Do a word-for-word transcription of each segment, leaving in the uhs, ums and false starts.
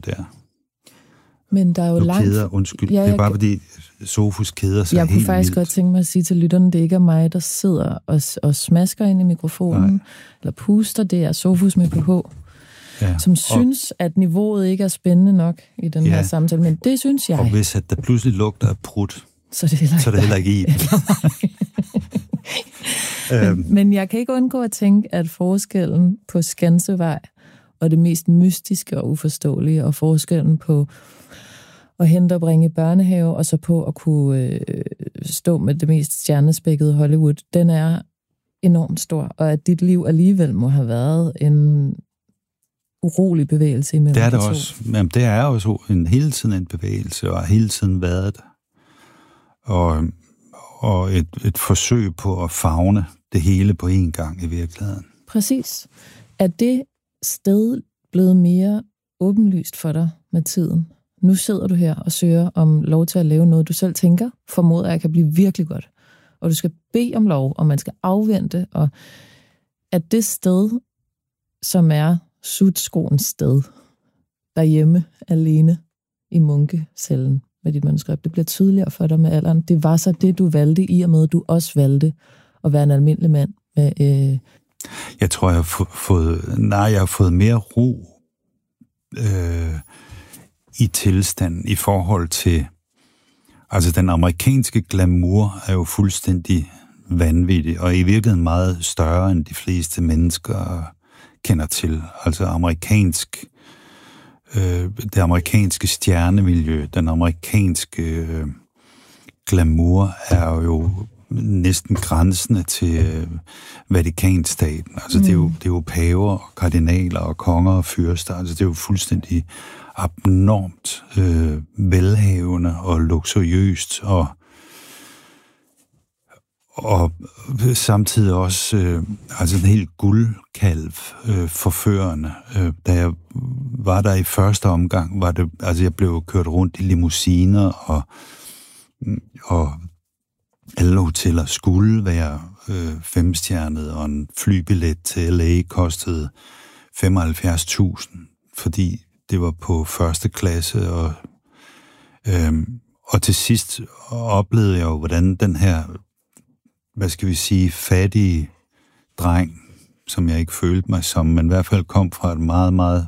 der. Men der er jo nu langt... keder, undskyld. Ja, det er bare, jeg... fordi Sofus keder sig jeg helt vildt. Jeg kunne faktisk godt tænke mig at sige til lytterne, det ikke er mig, der sidder og, og smasker ind i mikrofonen, Nej. eller puster, det er Sofus med P H, ja. som synes, og... at niveauet ikke er spændende nok i den ja. her samtale, men det synes jeg. Og hvis at der pludselig lugter af prut, så er det heller ikke, så er det heller ikke i. men, men jeg kan ikke undgå at tænke, at forskellen på Skansevej og det mest mystiske og uforståelige, og forskellen på at hente og bringe i børnehave, og så på at kunne øh, stå med det mest stjernespækkede Hollywood, den er enormt stor, og at dit liv alligevel må have været en urolig bevægelse imellem det er det de to. også. Jamen, det er jo en hele tiden en bevægelse, og har hele tiden været det. Og, og et, et forsøg på at favne det hele på én gang i virkeligheden. Præcis. Er det sted blevet mere åbenlyst for dig med tiden? Nu sidder du her og søger om lov til at lave noget, du selv tænker, formoder jeg kan blive virkelig godt. Og du skal bede om lov, og man skal afvente, og at det sted, som er sutskoens sted, derhjemme, alene, i munkecellen med dit manuskript, det bliver tydeligere for dig med alderen. Det var så det, du valgte, i og med, at du også valgte at være en almindelig mand med... Øh... Jeg tror, jeg har fået... Nej, jeg har fået mere ro... Øh... i tilstanden i forhold til, altså den amerikanske glamour er jo fuldstændig vanvittig, og i virkeligheden meget større, end de fleste mennesker kender til. Altså amerikansk, øh, det amerikanske stjernemiljø, den amerikanske øh, glamour er jo næsten grænsende til øh, Vatikanstaten. Altså mm. det, er jo, det er jo paver, og kardinaler og konger og fyrster, altså det er jo fuldstændig abnormt øh, velhavende og luksuriøst, og, og samtidig også øh, altså en helt guldkalv øh, forførende. Øh, da jeg var der i første omgang, var det, altså jeg blev kørt rundt i limousiner, og, og alle hoteller skulle være øh, femstjernede, og en flybillet til L A kostede femoghalvfjerds tusind, fordi det var på første klasse, og, øhm, og til sidst oplevede jeg jo, hvordan den her, hvad skal vi sige, fattige dreng, som jeg ikke følte mig som, men i hvert fald kom fra et meget, meget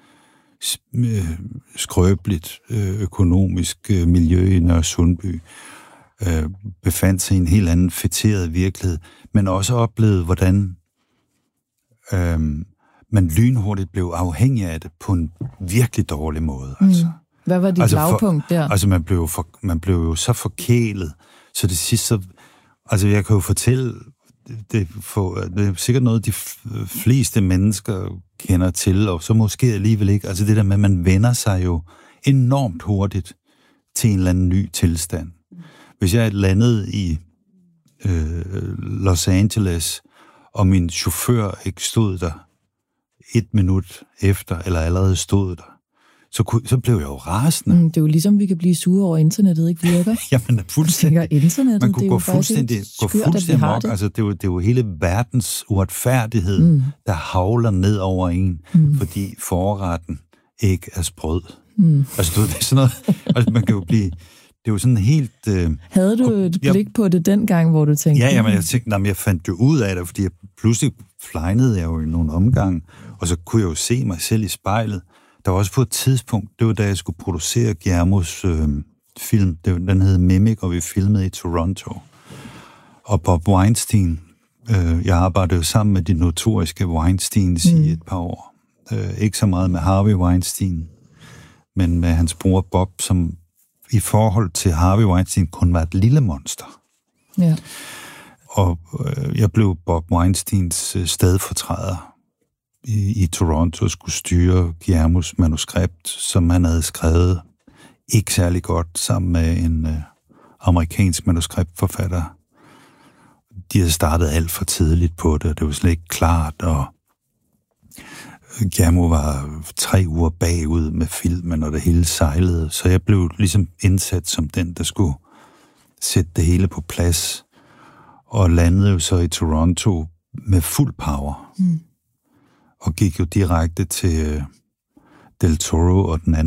skrøbeligt økonomisk miljø i Nørresundby, øh, befandt sig i en helt anden fætteret virkelighed, men også oplevede, hvordan øh, man lynhurtigt blev afhængig af det på en virkelig dårlig måde. Altså. Mm. Hvad var dit altså lavpunkt for, der? Altså man blev, for, man blev jo så forkælet, så det sidste så... Altså jeg kan jo fortælle, det, for, det er sikkert noget, de fleste mennesker kender til, og så måske alligevel ikke. Altså det der med, at man vender sig jo enormt hurtigt til en eller anden ny tilstand. Hvis jeg landede i øh, Los Angeles, og min chauffør ikke stod der et minut efter, eller allerede stod der, så, kunne, så blev jeg jo rasende. Mm, det er jo ligesom, vi kan blive sure over, internettet ikke virker. Jamen, fuldstændig. Internettet, man kunne det gå fuldstændig, gå fuldstændig mok. Altså, det er, jo, det er jo hele verdens uretfærdighed, mm. der havler ned over en, mm. fordi forretten ikke er sprød. Mm. Altså, du ved, det er sådan noget, altså, man kan jo blive... Det er jo sådan helt... Øh, Havde du et jeg, blik på det dengang, hvor du tænkte... Ja, jamen, jeg tænkte, jamen, jeg fandt jo ud af det, fordi jeg, pludselig flejnede jeg jo i nogle omgange, og så kunne jeg jo se mig selv i spejlet. Der var også på et tidspunkt, det var da jeg skulle producere Guillermos øh, film, det, den hed Mimic, og vi filmede i Toronto. Og Bob Weinstein, øh, jeg arbejdede jo sammen med de notoriske Weinsteins mm. i et par år. Øh, ikke så meget med Harvey Weinstein, men med hans bror Bob, som i forhold til Harvey Weinstein kun var et lille monster. Ja. Og øh, jeg blev Bob Weinsteins øh, stedfortræder i, i Toronto og skulle styre Guillermos manuskript, som han havde skrevet ikke særlig godt sammen med en øh, amerikansk manuskriptforfatter. De havde startet alt for tidligt på det, og det var slet ikke klart, og Guillermo var tre uger bagud med filmen, og det hele sejlede, så jeg blev ligesom indsat som den, der skulle sætte det hele på plads, og landede jo så i Toronto med fuld power, mm. og gik jo direkte til Del Toro og den anden